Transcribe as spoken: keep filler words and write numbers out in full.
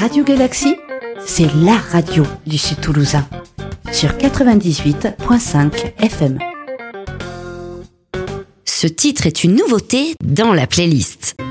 Radio Galaxie, c'est la radio du Sud Toulousain. Sur quatre-vingt-dix-huit virgule cinq F M. Ce titre est une nouveauté dans la playlist.